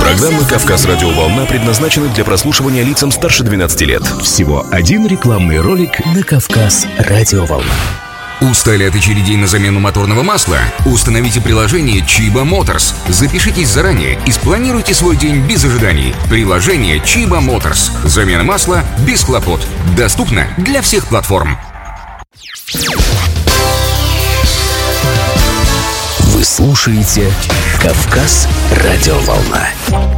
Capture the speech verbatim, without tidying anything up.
Программа «Кавказ Радиоволна» предназначена для прослушивания лицам старше двенадцати лет. Всего один рекламный ролик на «Кавказ Радиоволна». Устали от очередей на замену моторного масла? Установите приложение Chiba Motors. Запишитесь заранее и спланируйте свой день без ожиданий. Приложение Chiba Motors. Замена масла без хлопот. Доступно для всех платформ. Вы слушаете «Кавказ Радиоволна».